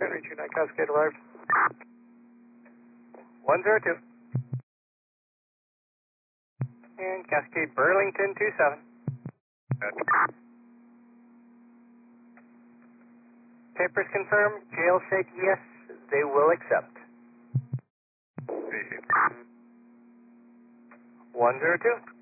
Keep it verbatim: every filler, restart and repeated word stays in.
Henry two nine Cascade arrived. one zero two. And Cascade Burlington two seven. Papers confirmed. Jail said yes, they will accept. one zero two.